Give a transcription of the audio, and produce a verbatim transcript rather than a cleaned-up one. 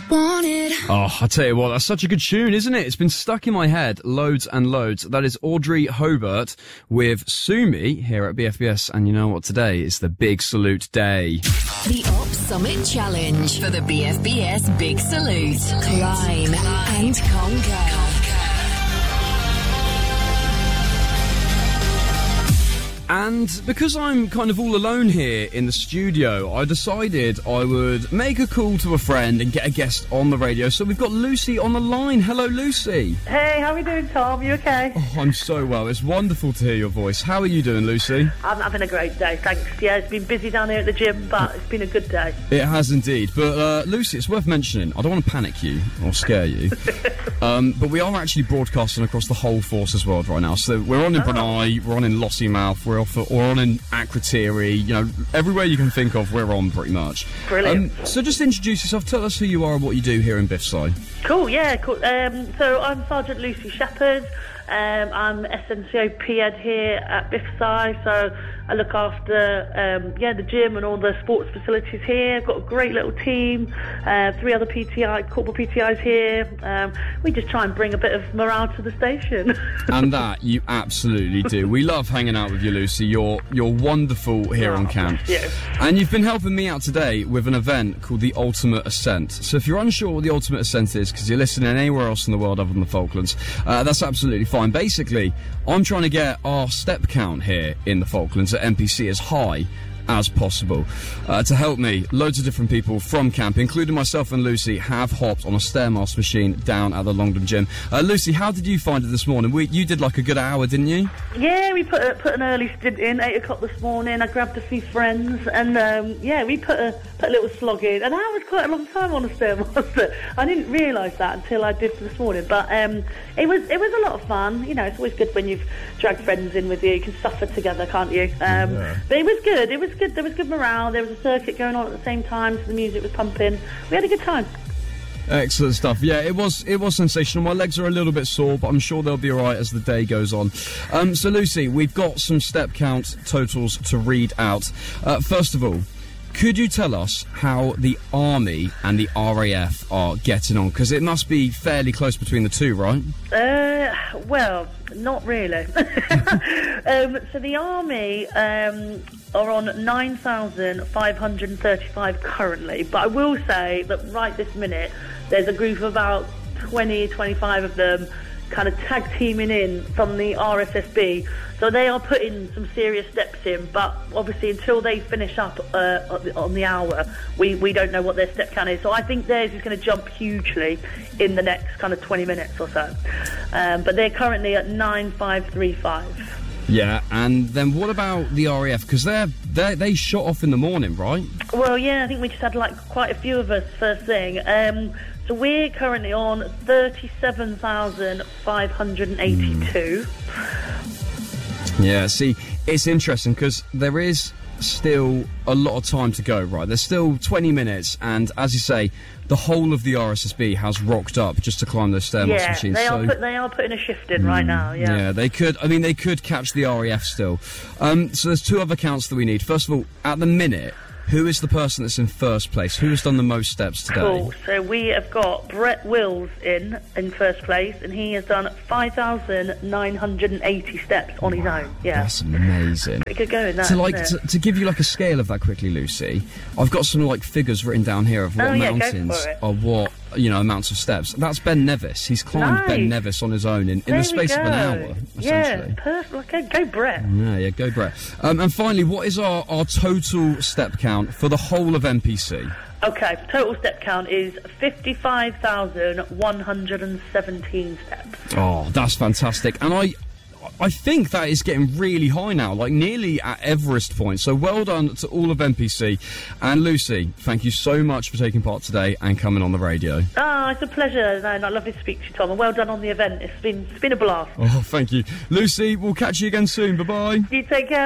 Want it. Oh, I tell you what, that's such a good tune, isn't it? It's been stuck in my head loads and loads. That is Audrey Hobart with Sue Me here at B F B S. And you know what? Today is the Big Salute Day. The Op Summit Challenge for the B F B S Big Salute. Climb and conquer. And because I'm kind of all alone here in the studio, I decided I would make a call to a friend and get a guest on the radio. So we've got Lucy on the line. Hello, Lucy. Hey, how are we doing, Tom? You okay? Oh, I'm so well. It's wonderful to hear your voice. How are you doing, Lucy? I'm having a great day, thanks. Yeah, it's been busy down here at the gym, but it's been a good day. It has indeed. But, uh, Lucy, it's worth mentioning, I don't want to panic you or scare you, um, but we are actually broadcasting across the whole Forces world right now. So we're on in oh. Brunei, we're on in Lossiemouth, we're off or on in Akrotiri, you know, everywhere you can think of, we're on pretty much. Brilliant. Um, so just introduce yourself, tell us who you are and what you do here in Biffside. Cool, yeah, cool. Um, so I'm Sergeant Lucy Shepherd. Um, I'm S N C O P Ed here at Biffside, so I look after um, yeah the gym and all the sports facilities here. I've got a great little team, uh, three other P T I, corporal P T Is here. Um, we just try and bring a bit of morale to the station. And that you absolutely do. We love hanging out with you, Lucy. You're you're wonderful here oh, on camp. Yeah. And you've been helping me out today with an event called the Ultimate Ascent. So if you're unsure what the Ultimate Ascent is, because you're listening anywhere else in the world other than the Falklands, uh, that's absolutely fine. Basically, I'm trying to get our step count here in the Falklands at N P C as high as possible. Uh, to help me, loads of different people from camp, including myself and Lucy, have hopped on a Stairmaster machine down at the Longdon gym. Uh, Lucy, how did you find it this morning? We, you did like a good hour, didn't you? Yeah, we put a, put an early stint in, eight o'clock this morning. I grabbed a few friends, and um, yeah, we put a, put a little slog in. An hour was quite a long time on a Stairmaster. I didn't realise that until I did this morning, but um, it was it was a lot of fun. You know, it's always good when you've dragged friends in with you. You can suffer together, can't you? Um, yeah. But it was good. It was good. There was good morale. There was a circuit going on at the same time, so the music was pumping. We had a good time. Excellent stuff. Yeah, it was it was sensational. My legs are a little bit sore, but I'm sure they'll be all right as the day goes on. Um, so, Lucy, we've got some step count totals to read out. Uh, first of all, could you tell us how the Army and the R A F are getting on? Because it must be fairly close between the two, right? Uh, well, not really. um, so the Army um, are on nine thousand five hundred thirty-five currently, but I will say that right this minute, there's a group of about twenty, twenty-five of them kind of tag teaming in from the R S S B. So they are putting some serious steps in, but obviously until they finish up uh, on the hour, we, we don't know what their step count is. So I think theirs is going to jump hugely in the next kind of twenty minutes or so. Um, but they're currently at nine five three five. Yeah, and then what about the R A F? Because they're, they they shot off in the morning, right? Well, yeah, I think we just had like quite a few of us first thing. Um, so we're currently on thirty-seven thousand five hundred eighty-two. Mm. Yeah, see, it's interesting because there is still a lot of time to go, right? There's still twenty minutes, and as you say, the whole of the R S S B has rocked up just to climb those Stairmaster yeah, machines. They, so, are put, they are putting a shift in mm, right now, yeah. Yeah, they could, I mean, they could catch the R A F still. Um, so there's two other counts that we need. First of all, at the minute, who is the person that's in first place? Who has done the most steps today? Cool. So we have got Brett Wills in in first place, and he has done five thousand nine hundred eighty steps on wow, his own. Yeah, that's amazing. Pretty good going, that, to like to, to give you like a scale of that quickly, Lucy, I've got some like figures written down here of what oh, yeah, mountains are what, you know, amounts of steps. That's Ben Nevis. He's climbed nice. Ben Nevis on his own in, in the space of an hour, yeah, perfect. Okay, go Brett. Yeah, yeah, go Brett. Um, and finally, what is our, our total step count for the whole of N P C? Okay, total step count is fifty-five thousand one hundred seventeen steps. Oh, that's fantastic. And I I think that is getting really high now, like nearly at Everest point. So well done to all of N P C. And Lucy, thank you so much for taking part today and coming on the radio. Oh, it's a pleasure, and I love to speak to you, Tom. And well done on the event. It's been, it's been a blast. Oh, thank you. Lucy, we'll catch you again soon. Bye-bye. You take care.